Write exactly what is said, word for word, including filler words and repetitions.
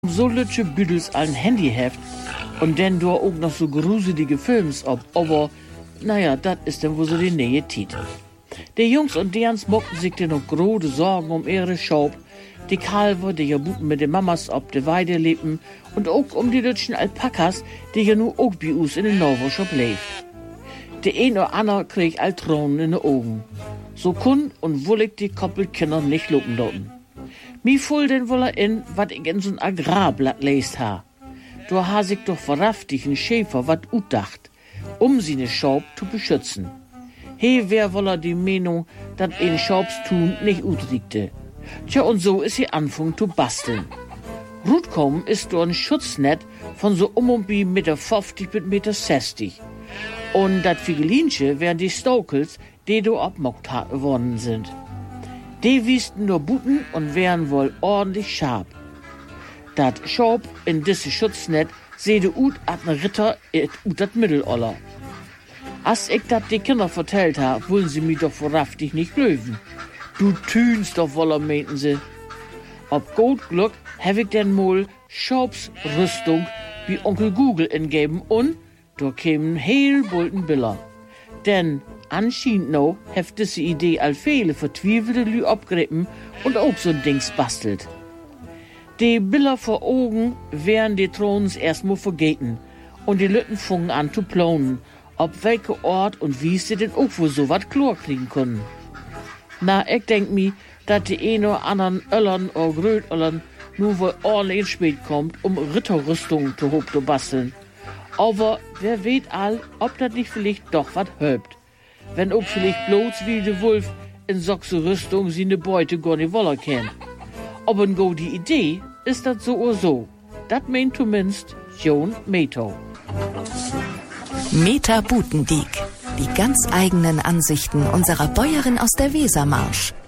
So lütsche Büdels ein Handy heft und denn du auch noch so gruselige Films ob, aber naja, das ist dann wohl so die Nähe Tiet. Die Jungs und Derns mockten sich denn noch grode Sorgen um ihre Schaub, die Kalver, die ja Buten mit den Mamas ob de Weide lebten und auch um die lütschen Alpakas, die ja nu auch bei uns in den Novoshop lebt. Die ein oder andere krieg all Tronen in de Augen. So kun und wollig die Koppelkinder nicht lupen dorten. Mi fuhl den woller in, wat ich in so'n Agrarblatt lest ha. Du ha sich doch verraftig ein Schäfer wat utdacht, um seine Schaub zu beschützen. He wär woller die Meinung, dat ein Schaubstun nicht utriegte. Tja, und so is sie anfang zu basteln. Rutkommen ist do ein Schutznet von so um und bi Meter fünfzig bis Meter sechzig. Und dat Figelinche wären die Stokels, die do abmockt worden sind. Die wiesten nur Buten und wären wohl ordentlich scharf. Dat Schaub in disse Schutznet sehde ut at ne Ritter ut dat Mitteloller. As ich dat die Kinder vertellt ha, wollen sie mi doch verraftig nicht löwen. Du tünst doch woller, meinten sie. Ob gut Glück hab ich denn mal Schaubsrüstung wie Onkel Google ingeben und da kämen heel bulten Biller. Denn anscheinend no heft diese Idee all viele vertwiefelte Lü abgrippen und auch so ein Dings bastelt. Die Biller vor Augen wären die Throns erstmal vergeten und die Lütten fungen an zu planen, ob welche Ort und wie sie denn auch wohl so wat Chlor kriegen können. Na, ich denk mi, dat die ein oder anderen Öllern oder Grötöllern nur wohl ordentlich spät kommt, um Ritterrüstungen zu hoch zu basteln. Aber wer weet all, ob dat nicht vielleicht doch wat hölbt. Wenn auch vielleicht bloß wie de Wolf in soxe Rüstung sie ne Beute gar nicht woller kennt. Aber eine gute Idee ist das so oder so. Das meint zumindest John Meto. Meta Butendiek. Die ganz eigenen Ansichten unserer Bäuerin aus der Wesermarsch.